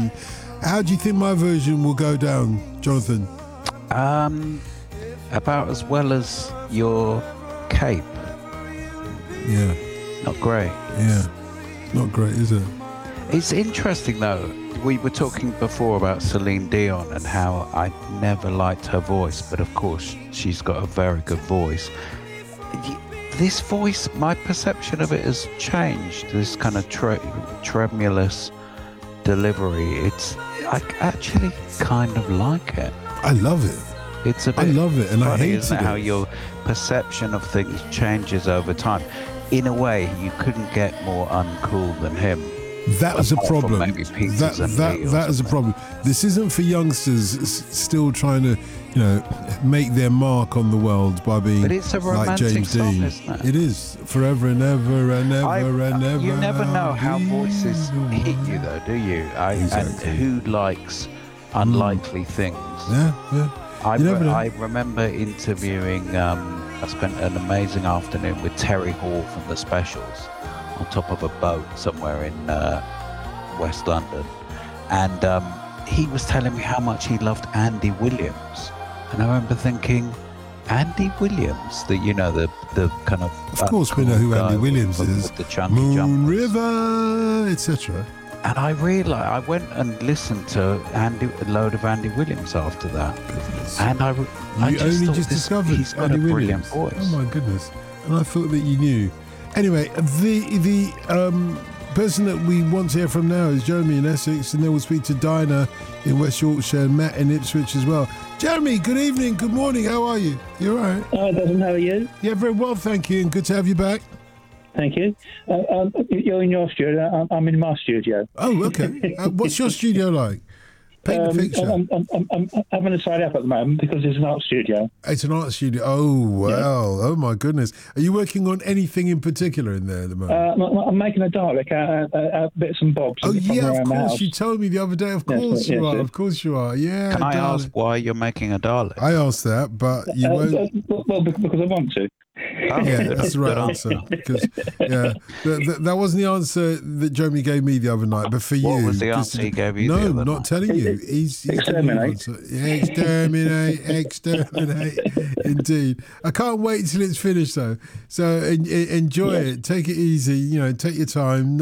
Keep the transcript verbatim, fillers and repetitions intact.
version. How do you think my version will go down, Jonathan? Um, about as well as your cape. Yeah. Not great. Yeah. Not great, is it? It's interesting though. We were talking before about Celine Dion and how I never liked her voice, but of course she's got a very good voice. This voice, my perception of it has changed. This kind of tre- tremulous delivery. It's I actually kind of like it. I love it. It's a bit I love it, and funny, I hate isn't it, it. how your perception of things changes over time. In a way, you couldn't get more uncool than him. That is a problem. Maybe Peters That and that Lee or that is a something. problem. This isn't for youngsters s- still trying to, you know, make their mark on the world by being But it's a like romantic James song, Dean. isn't it? It is forever and ever and ever I- and ever. You never know how I'll be voices the hit one. you, though, do you? I, Exactly. And who likes unlikely things? Yeah, yeah. I, You never re- know. I remember interviewing. Um, I spent an amazing afternoon with Terry Hall from The Specials on top of a boat somewhere in uh, West London, and um, he was telling me how much he loved Andy Williams, and I remember thinking, Andy Williams, the you know the the kind of Of course, we know who Andy Williams is. the chunky Moon jumpers. River, et cetera. And I realized I went and listened to Andy, a load of Andy Williams after that, and I, re- I You just only thought just this, discovered he's got Andy a brilliant Williams. voice. Oh my goodness! And I thought that you knew. Anyway, the the um, person that we want to hear from now is Jeremy in Essex, and then we'll speak to Dinah in West Yorkshire and Matt in Ipswich as well. Jeremy, good evening, good morning. How are you? You all right? Hi, Desmond, how are you? Yeah, very well, thank you, and good to have you back. Thank you. Uh, um, you're in your studio. I'm, I'm in my studio. Oh, okay. Uh, what's your studio like? Paint the Um, picture. I'm, I'm, I'm, I'm having to tidy up at the moment because it's an art studio. It's an art studio. Oh, well. Oh, my goodness. Are you working on anything in particular in there at the moment? Uh, I'm, I'm making a Dalek out of uh, uh, bits and bobs. oh, from yeah, around of the course. house. You told me the other day. Of Yes, course yes, you are. yes. Of course you are. Yeah. Can I darling. ask why you're making a Dalek? I asked that, but you Uh, won't. uh, well, bec- because I want to. Oh, Yeah, good- that's the right good answer. Because yeah, th- th- that wasn't the answer that Jeremy gave me the other night. But for you, What was the just- answer he gave you No, the I'm other not night? telling you. He's, he's giving you the Exterminate. answer. Yeah, exterminate, exterminate. Indeed. I can't wait till it's finished though. So en- en- enjoy Yes. it. Take it easy. You know, take your time.